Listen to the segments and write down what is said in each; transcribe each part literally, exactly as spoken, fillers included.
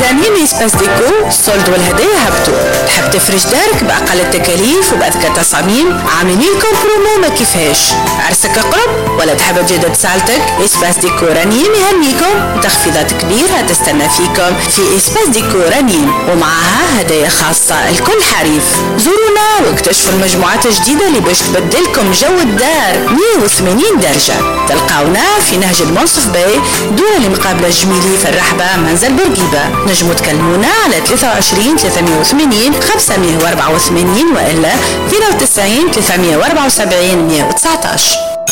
رنين اسباس ديكو الصولد والهدايا هبطوا. تحب تفرش دارك بأقل التكاليف وبأذكى تصاميم؟ عاملين لكم برومو ما كيفاش. عرسك قرب ولا تحب تجدد سالتك؟ اسباس ديكو رنين يهنيكم بتخفيضات كبيرة تستنى فيكم في اسباس ديكو رنين، ومعها هدايا خاصة الكل حريف. زورونا واكتشفوا المجموعات الجديدة اللي باش تبدلكم جو الدار مية وثمانين درجة. تلقاونا في نهج المنصف باي دون المقابلة الجميلي في الرحبة منزل بورقيبة. نجموا تكلمونا على ثلاثة وعشرين ثلاثمية وثمانين خمسمية وأربعة وثمانين وإلا اثنين وتسعين ثلاثمية وأربعة وسبعين مية وتسعطاش.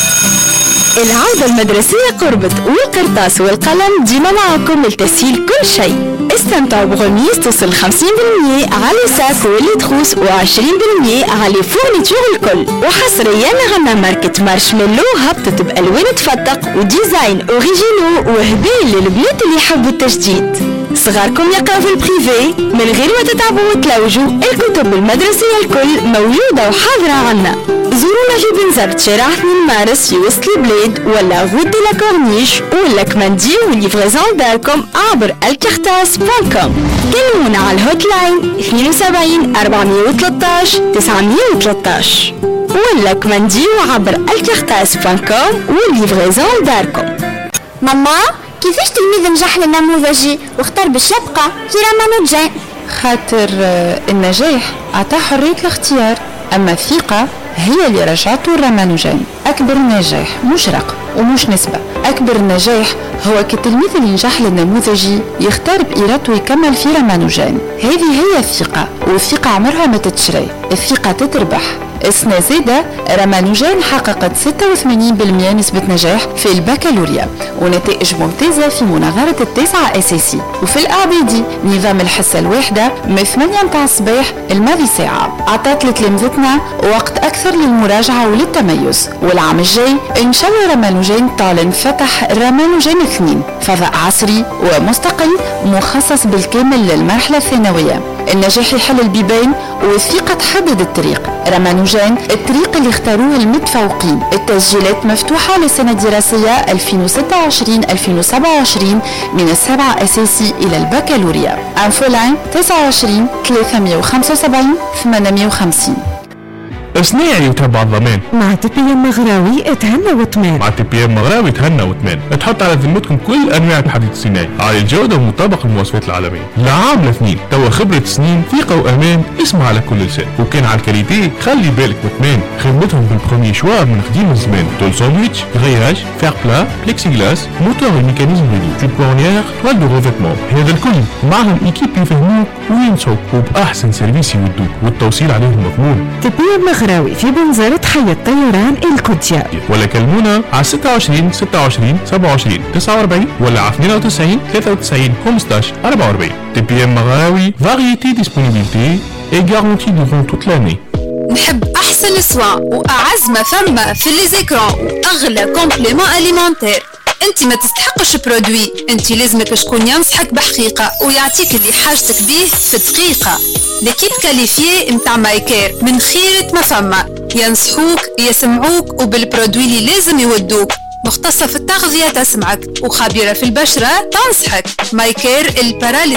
العودة المدرسية قربت والقرطاس والقلم ديما معكم لتسهيل كل شيء. استمتعوا بغميس تصل خمسين بالمية على ساك واللي تخوص وعشرين بالمية على فورنيتور الكل. وحصريا عنا ماركة مارشميلو هبطت بألوان تفتق وديزاين اوريجينو وهدايا للبنات اللي يحبوا التجديد. صغاركم يقراوا في البريفي من غير ما تتعبوا وتلوجوا، الكتب المدرسية الكل موجودة وحاضرة عنا. زورونا في بنزرت شارع اثنين مارس في وسط البلاد ولا غود دي لا كورنيش ولا كماندي وليفريزون داركم عبر الكرتاس دوت كوم. كلمونا على الهوت لاين اثنين وسبعين أربعمية وثلاثطاش تسعمية وثلاثطاش ولا كماندي عبر الكرتاس دوت كوم وليفريزون داركم. ماما كيفاش تلميذ نجح للنموذجي واختار باش يبقى في رامانوجان؟ خاطر النجاح عطاه حرية الاختيار، أما الثقة هي اللي رجعته الرامانوجان. أكبر نجاح مش رقم ومش نسبة، أكبر نجاح هو كتلميذ اللي نجح للنموذجي يختار بإرادته يكمل في رامانوجان. هذه هي الثقة، والثقة عمرها ما تتشري، الثقة تتربح. السنة زادة رامانوجان حققت ستة وثمانين بالمية نسبة نجاح في البكالوريا ونتائج ممتازة في مناظرة التاسعة أساسي. وفي الأعدادي نظام الحصة الواحدة من ثمانية متاع الصباح الماضي ساعة عطات لتلامذتنا وقت أكثر للمراجعة وللتميز. والعام الجاي إن شاء الله رامانوجان تعلن فتح رامانوجان اثنين، فضاء عصري ومستقل مخصص بالكامل للمرحلة الثانوية. النجاح يحل البيبان والثقة تحدد الطريق. رامانوجان الطريق اللي اختاروه المتفوقين. التسجيلات مفتوحة للسنة الدراسية ألفين وستة وعشرين ألفين وسبعة وعشرين من السابعة أساسي إلى البكالوريا. انفولين تسعة وعشرين ثلاثمية وخمسة وسبعين ثمانمية وخمسين. صناعي وتبع الضمان مع تي بي ام مغراوي اتهنى وتمان. مع تي بي ام مغراوي اتهنى وتمان. تحط على ذمتكم كل انواع الحديد الصناعي على الجوده ومطابق المواصفات العالميه. لعام لاثنين توا خبره سنين ثقه وامان اسمع على كل لسان. وكان على الكاليتي خلي بالك وتمان. خدمتهم بالبرومي شوار من قديم الزمان. تول ساندويتش غياج فير بلا بليكسي جلاس موتور الميكانيزم ريدو تيب كورنيير توال دو ريفيتمون. هذا الكل معهم ايكيب يفهموك وينسوك وباحسن سيرفيس يودوك والتوصيل عليهم مضمون. تي بي ام مغراوي في بنزرت حي الطيران الكوتيا. ولا كلمونا على ستة وعشرين ستة وعشرين سبعة وعشرين تسعة وأربعين ولا على اثنين وتسعين ثلاثة وتسعين خمسطاش أربعة وأربعين. تي بي ام مغراوي فاريتي ديسبونيبيليتي اي غارونتي دورون توت لاني. نحب احسن سوا واعز ما ثم في لي زيكران واغلى كومبليمون اليمونتير. انت ما تستحقش برودوي، انت لازمك شكون ينصحك بحقيقه ويعطيك اللي حاجتك بيه في دقيقه. ليكيب كاليفيي متاع مايكير من خيرة ما فما، ينصحوك يسمعوك وبالبرودوي اللي لازم يودوك. مختصة في التغذية تسمعك وخبيرة في البشرة تنصحك. مايكير الباراليس